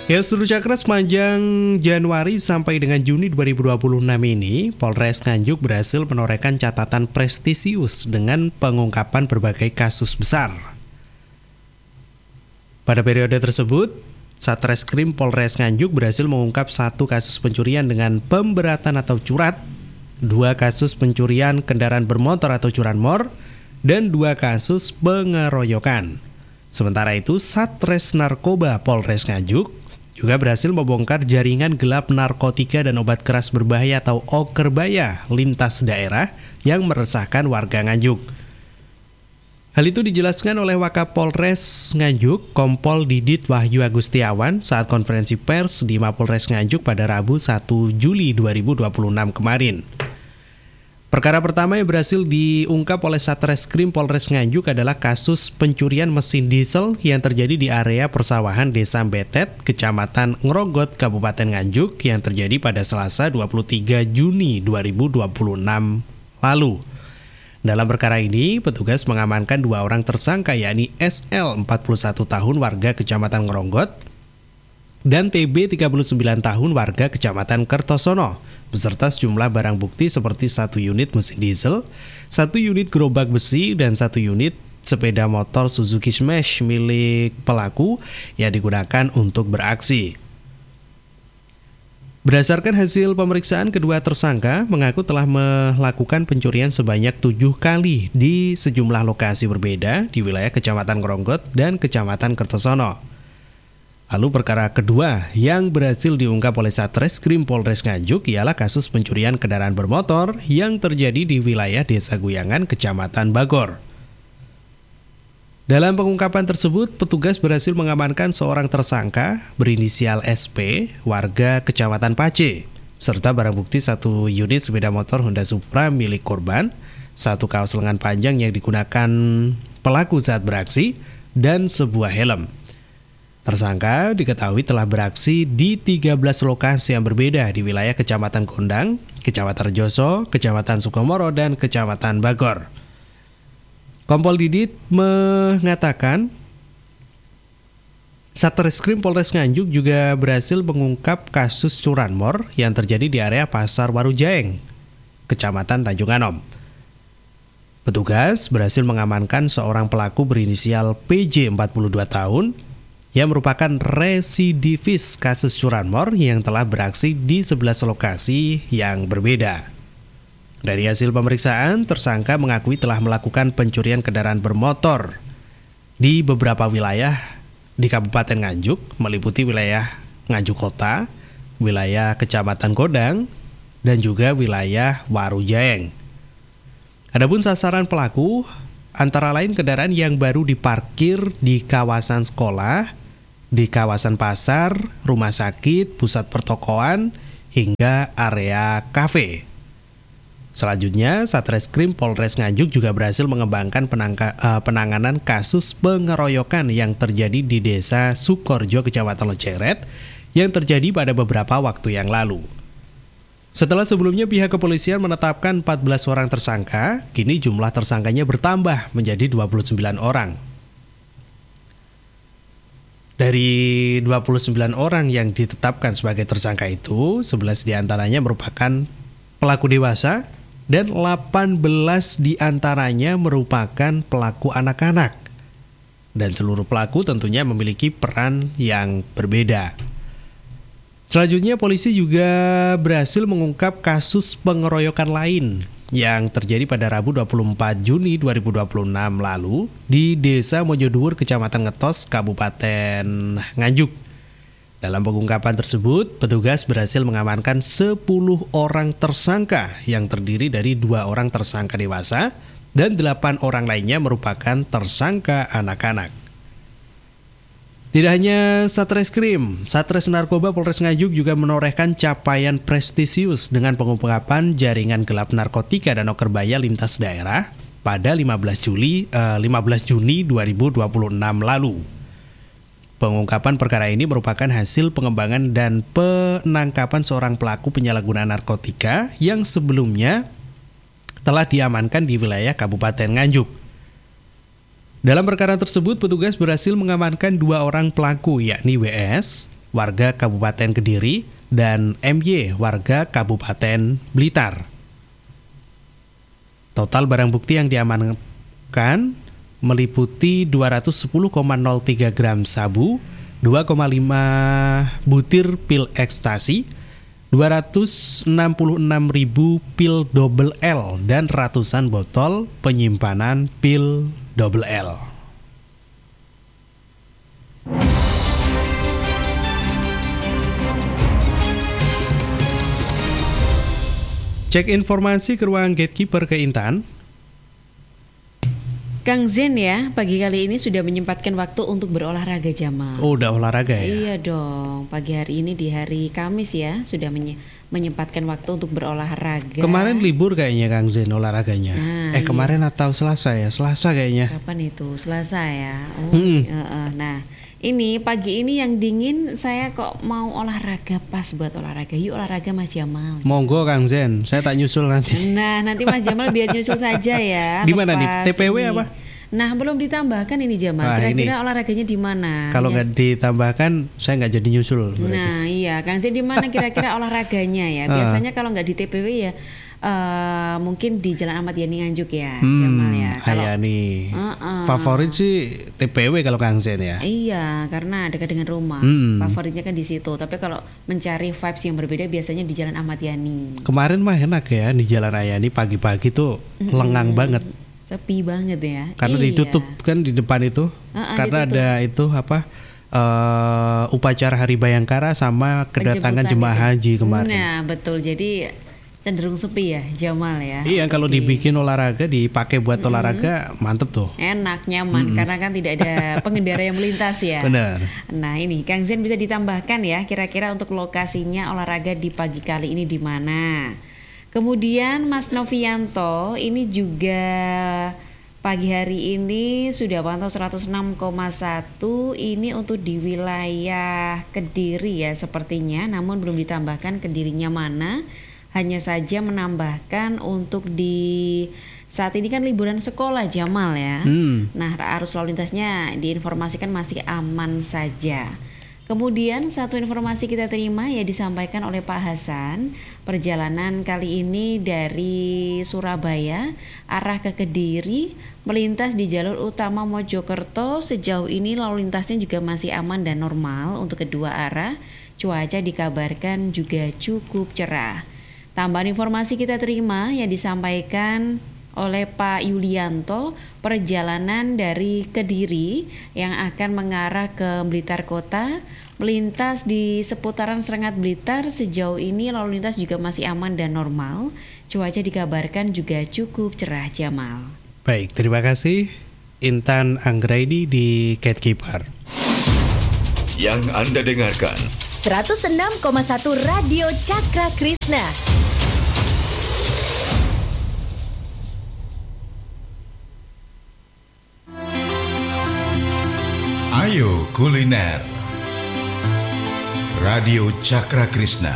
Ya, seluruh cakra sepanjang Januari sampai dengan Juni 2026 ini, Polres Nganjuk berhasil menorehkan catatan prestisius dengan pengungkapan berbagai kasus besar. Pada periode tersebut, Satreskrim Polres Nganjuk berhasil mengungkap 1 kasus pencurian dengan pemberatan atau curat, 2 kasus pencurian kendaraan bermotor atau curanmor, dan 2 kasus pengeroyokan. Sementara itu, Satres Narkoba Polres Nganjuk juga berhasil membongkar jaringan gelap narkotika dan obat keras berbahaya atau okerbaya lintas daerah yang meresahkan warga Nganjuk. Hal itu dijelaskan oleh Wakapolres Nganjuk, Kompol Didit Wahyu Agustiawan saat konferensi pers di Mapolres Nganjuk pada Rabu 1 Juli 2026 kemarin. Perkara pertama yang berhasil diungkap oleh Satreskrim Polres Nganjuk adalah kasus pencurian mesin diesel yang terjadi di area persawahan Desa Betet, Kecamatan Ngrogot, Kabupaten Nganjuk yang terjadi pada Selasa 23 Juni 2026 lalu. Dalam perkara ini, petugas mengamankan 2 orang tersangka yakni SL 41 tahun warga Kecamatan Ngrogot dan TB 39 tahun warga Kecamatan Kertosono, beserta sejumlah barang bukti seperti 1 unit mesin diesel, 1 unit gerobak besi, dan 1 unit sepeda motor Suzuki Smash milik pelaku yang digunakan untuk beraksi. Berdasarkan hasil pemeriksaan, kedua tersangka mengaku telah melakukan pencurian sebanyak 7 kali di sejumlah lokasi berbeda di wilayah Kecamatan Ngrogot dan Kecamatan Kertosono. Lalu perkara kedua yang berhasil diungkap oleh Satreskrim Polres Nganjuk ialah kasus pencurian kendaraan bermotor yang terjadi di wilayah Desa Guyangan, Kecamatan Bagor. Dalam pengungkapan tersebut, petugas berhasil mengamankan seorang tersangka berinisial SP, warga Kecamatan Pace, serta barang bukti 1 unit sepeda motor Honda Supra milik korban, 1 kaos lengan panjang yang digunakan pelaku saat beraksi, dan sebuah helm. Tersangka diketahui telah beraksi di 13 lokasi yang berbeda di wilayah Kecamatan Kondang, Kecamatan Rejoso, Kecamatan Sukomoro, dan Kecamatan Bagor. Kompol Didit mengatakan, Satreskrim Polres Nganjuk juga berhasil mengungkap kasus curanmor yang terjadi di area Pasar Warujaeng, Kecamatan Tanjung Anom. Petugas berhasil mengamankan seorang pelaku berinisial PJ 42 tahun yang merupakan residivis kasus curanmor yang telah beraksi di 11 lokasi yang berbeda. Dari hasil pemeriksaan, tersangka mengakui telah melakukan pencurian kendaraan bermotor di beberapa wilayah di Kabupaten Nganjuk, meliputi wilayah Nganjuk Kota, wilayah Kecamatan Kodang, dan juga wilayah Warujaeng. Adapun sasaran pelaku antara lain kendaraan yang baru diparkir di kawasan sekolah, di kawasan pasar, rumah sakit, pusat pertokoan, hingga area kafe. Selanjutnya, Satreskrim Polres Nganjuk juga berhasil mengembangkan penanganan kasus pengeroyokan yang terjadi di Desa Sukorjo, Kecamatan Leceret, yang terjadi pada beberapa waktu yang lalu. Setelah sebelumnya pihak kepolisian menetapkan 14 orang tersangka, kini jumlah tersangkanya bertambah menjadi 29 orang. Dari 29 orang yang ditetapkan sebagai tersangka itu, 11 diantaranya merupakan pelaku dewasa dan 18 diantaranya merupakan pelaku anak-anak. Dan seluruh pelaku tentunya memiliki peran yang berbeda. Selanjutnya, polisi juga berhasil mengungkap kasus pengeroyokan lain yang terjadi pada Rabu 24 Juni 2026 lalu di Desa Mojodhuwur, Kecamatan Ngetos, Kabupaten Nganjuk. Dalam pengungkapan tersebut, petugas berhasil mengamankan 10 orang tersangka yang terdiri dari 2 orang tersangka dewasa dan 8 orang lainnya merupakan tersangka anak-anak. Tidak hanya Satreskrim, Satres Narkoba Polres Nganjuk juga menorehkan capaian prestisius dengan pengungkapan jaringan gelap narkotika dan okerbaya lintas daerah pada 15 Juni 2026 lalu. Pengungkapan perkara ini merupakan hasil pengembangan dan penangkapan seorang pelaku penyalahgunaan narkotika yang sebelumnya telah diamankan di wilayah Kabupaten Nganjuk. Dalam perkara tersebut, petugas berhasil mengamankan 2 orang pelaku, yakni WS, warga Kabupaten Kediri, dan MY, warga Kabupaten Blitar. Total barang bukti yang diamankan meliputi 210,03 gram sabu, 2,5 butir pil ekstasi, 266.000 pil double L, dan ratusan botol penyimpanan pil double L. Cek informasi ke ruang gatekeeper ke Intan. Kang Zen ya, pagi kali ini sudah menyempatkan waktu untuk berolahraga, Jamal. Oh, udah olahraga ya? Iya dong, pagi hari ini di hari Kamis ya, sudah menyempatkan waktu untuk berolahraga. Kemarin libur kayaknya Kang Zen olahraganya. Iya. Kemarin atau Selasa ya? Selasa kayaknya. Kapan itu? Selasa ya. Nah, ini pagi ini yang dingin, saya kok mau olahraga, pas buat olahraga. Yuk olahraga Mas Jamal. Monggo Kang Zen, saya tak nyusul nanti. Nah, nanti Mas Jamal biar nyusul saja ya. Di mana nih? TPW ini. apa? Nah, belum ditambahkan ini Jamal. Kira-kira olahraganya di mana? Kalau nggak ditambahkan, saya nggak jadi nyusul. Berarti. Nah, iya, Kang Zen di mana kira-kira olahraganya ya? Biasanya kalau nggak di TPW ya, mungkin di Jalan Ahmad Yani Nganjuk ya, Jamal ya. Hayani. Favorit sih TPW kalau Kang Zen ya. Iya, karena dekat dengan rumah. Favoritnya kan di situ. Tapi kalau mencari vibes yang berbeda biasanya di Jalan Ahmad Yani. Kemarin mah enak ya di Jalan Ayani pagi-pagi tuh lengang banget. Sepi banget ya. Karena ditutup kan di depan itu. Karena ditutup. Ada itu apa? Upacara Hari Bayangkara sama kedatangan jemaah haji kemarin. Nah, betul. Jadi cenderung sepi ya, Jamal ya. Iya, kalau dibikin olahraga, dipakai buat olahraga, mantep tuh. Enak, nyaman, karena kan tidak ada pengendara yang melintas ya. Benar. Nah ini, Kang Zen bisa ditambahkan ya, kira-kira untuk lokasinya olahraga di pagi kali ini di mana. Kemudian Mas Novianto, ini juga pagi hari ini sudah pantau 106,1, ini untuk di wilayah Kediri ya sepertinya, namun belum ditambahkan Kedirinya mana. Hanya saja menambahkan untuk di saat ini kan liburan sekolah Jamal ya. Nah, arus lalu lintasnya diinformasikan masih aman saja. Kemudian satu informasi kita terima ya disampaikan oleh Pak Hasan, perjalanan kali ini dari Surabaya arah ke Kediri melintas di jalur utama Mojokerto. Sejauh ini lalu lintasnya juga masih aman dan normal untuk kedua arah. Cuaca dikabarkan juga cukup cerah. Tambahan informasi kita terima yang disampaikan oleh Pak Yulianto, perjalanan dari Kediri yang akan mengarah ke Blitar Kota, melintas di seputaran Serengat Blitar. Sejauh ini lalu lintas juga masih aman dan normal. Cuaca dikabarkan juga cukup cerah, Jamal. Baik, terima kasih Intan Anggraini di Gatekeeper. Yang Anda dengarkan 106,1 Radio Cakra Krishna. Ayo Kuliner Radio Cakra Krishna.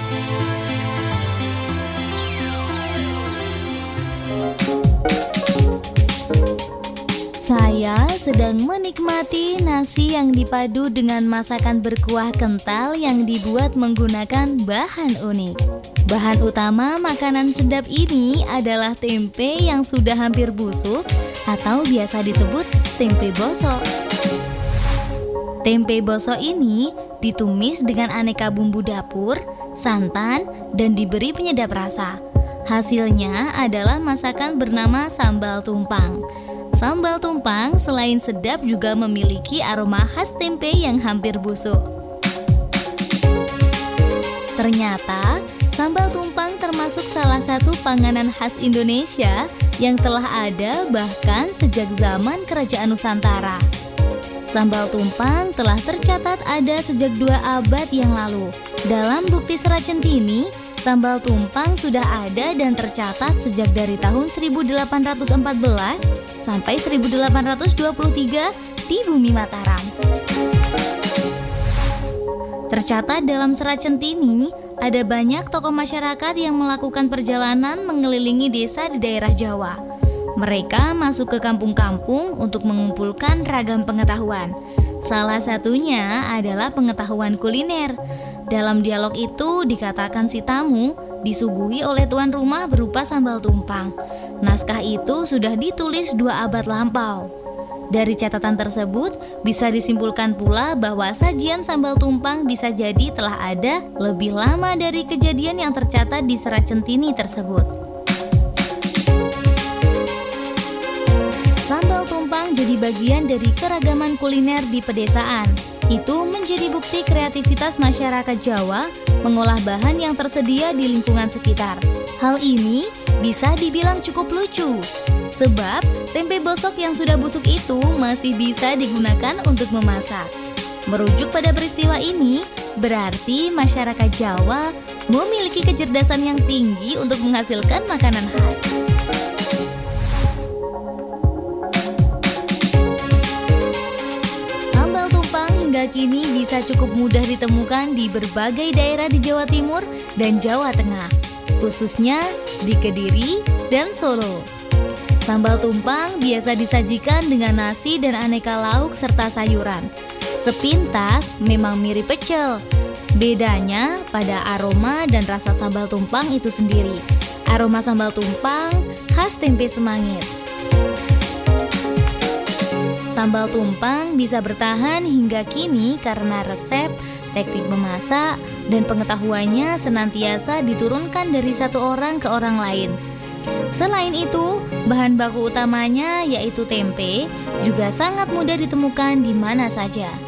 Saya sedang menikmati nasi yang dipadu dengan masakan berkuah kental yang dibuat menggunakan bahan unik. Bahan utama makanan sedap ini adalah tempe yang sudah hampir busuk atau biasa disebut tempe bosok. Tempe bosok ini ditumis dengan aneka bumbu dapur, santan, dan diberi penyedap rasa. Hasilnya adalah masakan bernama sambal tumpang. Sambal tumpang selain sedap juga memiliki aroma khas tempe yang hampir busuk. Ternyata, sambal tumpang termasuk salah satu panganan khas Indonesia yang telah ada bahkan sejak zaman Kerajaan Nusantara. Sambal tumpang telah tercatat ada sejak 2 abad yang lalu. Dalam bukti serat Centini, sambal tumpang sudah ada dan tercatat sejak dari tahun 1814 sampai 1823 di Bumi Mataram. Tercatat dalam serat Centini, ada banyak tokoh masyarakat yang melakukan perjalanan mengelilingi desa di daerah Jawa. Mereka masuk ke kampung-kampung untuk mengumpulkan ragam pengetahuan. Salah satunya adalah pengetahuan kuliner. Dalam dialog itu dikatakan si tamu disuguhi oleh tuan rumah berupa sambal tumpang. Naskah itu sudah ditulis 2 abad lampau. Dari catatan tersebut bisa disimpulkan pula bahwa sajian sambal tumpang bisa jadi telah ada lebih lama dari kejadian yang tercatat di Serat Centini tersebut. Sambal tumpang jadi bagian dari keragaman kuliner di pedesaan. Itu menjadi bukti kreativitas masyarakat Jawa mengolah bahan yang tersedia di lingkungan sekitar. Hal ini bisa dibilang cukup lucu, sebab tempe bosok yang sudah busuk itu masih bisa digunakan untuk memasak. Merujuk pada peristiwa ini, berarti masyarakat Jawa memiliki kecerdasan yang tinggi untuk menghasilkan makanan khas. Sambal tumpang hingga kini bisa cukup mudah ditemukan di berbagai daerah di Jawa Timur dan Jawa Tengah, khususnya di Kediri dan Solo. Sambal tumpang biasa disajikan dengan nasi dan aneka lauk serta sayuran. Sepintas memang mirip pecel. Bedanya pada aroma dan rasa sambal tumpang itu sendiri. Aroma sambal tumpang khas tempe semangit. Sambal tumpang bisa bertahan hingga kini karena resep, teknik memasak, dan pengetahuannya senantiasa diturunkan dari satu orang ke orang lain. Selain itu, bahan baku utamanya yaitu tempe juga sangat mudah ditemukan di mana saja.